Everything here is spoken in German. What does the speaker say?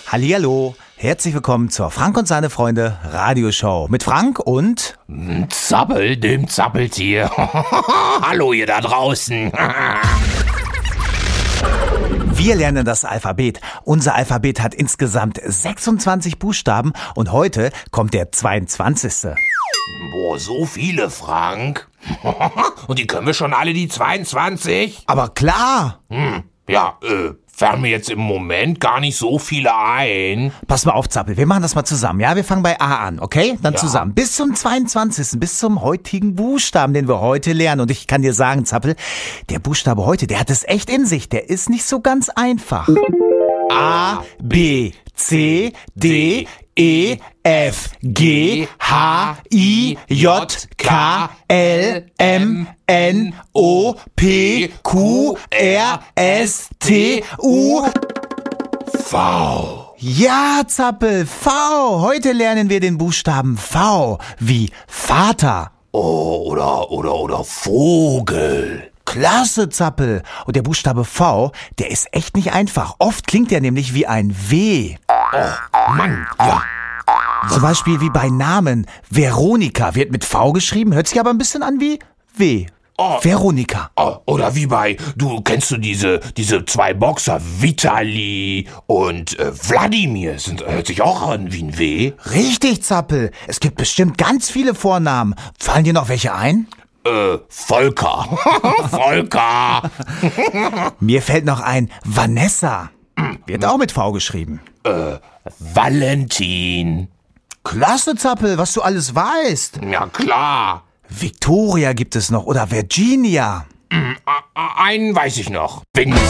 Hallihallo, herzlich willkommen zur Frank und seine Freunde Radioshow mit Frank und Zappel, dem Zappeltier. Hallo ihr da draußen. wir lernen das Alphabet. Unser Alphabet hat insgesamt 26 Buchstaben und heute kommt der 22. Boah, so viele, Frank. Und die können wir schon alle, die 22? Aber klar! Fallen mir jetzt im Moment gar nicht so viele ein. Pass mal auf, Zappel, wir machen das mal zusammen, ja? Wir fangen bei A an, okay? Dann Ja. zusammen. Bis zum 22., bis zum heutigen Buchstaben, den wir heute lernen. Und ich kann dir sagen, Zappel, der Buchstabe heute, der hat es echt in sich. Der ist nicht so ganz einfach. A, B, C, D, E, F, G, H, I, J, K, L, M, N, O, P, Q, R, S, T, U, V. Ja, Zappel, V. Heute lernen wir den Buchstaben V wie Vater. Oh, oder Vogel. Klasse, Zappel. Und der Buchstabe V, der ist echt nicht einfach. Oft klingt der nämlich wie ein W. Mann, ja. Zum Beispiel wie bei Namen. Veronika wird mit V geschrieben, hört sich aber ein bisschen an wie W. Oh. Veronika. Oh, oder wie kennst du diese zwei Boxer, Vitali und Wladimir, hört sich auch an wie ein W. Richtig, Zappel. Es gibt bestimmt ganz viele Vornamen. Fallen dir noch welche ein? Volker. Volker. Mir fällt noch ein Vanessa. Wird auch mit V geschrieben. Valentin. Klasse, Zappel, was du alles weißt. Ja, klar. Victoria gibt es noch oder Virginia. Einen weiß ich noch.